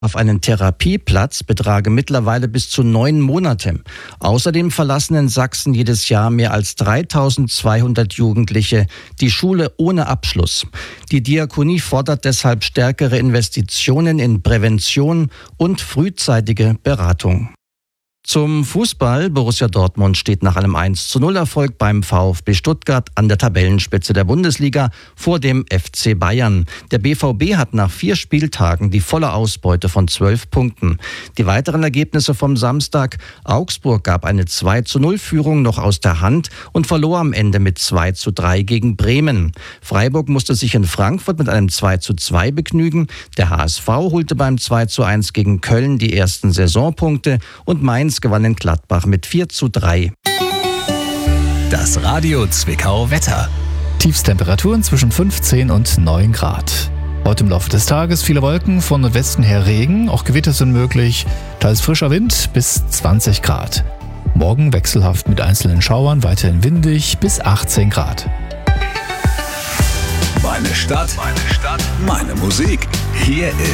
auf einen Therapieplatz betrage mittlerweile bis zu 9 Monate. Außerdem verlassen in Sachsen jedes Jahr mehr als 3200 Jugendliche die Schule ohne Abschluss. Die Diakonie fordert deshalb stärkere Investitionen in Prävention und frühzeitige Beratung. Zum Fußball. Borussia Dortmund steht nach einem 1:0 beim VfB Stuttgart an der Tabellenspitze der Bundesliga vor dem FC Bayern. Der BVB hat nach 4 Spieltagen die volle Ausbeute von 12 Punkten. Die weiteren Ergebnisse vom Samstag: Augsburg gab eine 2:0-Führung noch aus der Hand und verlor am Ende mit 2:3 gegen Bremen. Freiburg musste sich in Frankfurt mit einem 2:2 begnügen. Der HSV holte beim 2:1 gegen Köln die ersten Saisonpunkte und Mainz gewann in Gladbach mit 4:3. Das Radio Zwickau Wetter. Tiefstemperaturen zwischen 15 und 9 Grad. Heute im Laufe des Tages viele Wolken, von Nordwesten her Regen, auch Gewitter sind möglich, teils frischer Wind bis 20 Grad. Morgen wechselhaft mit einzelnen Schauern, weiterhin windig bis 18 Grad. Meine Stadt, meine Musik. Hier ist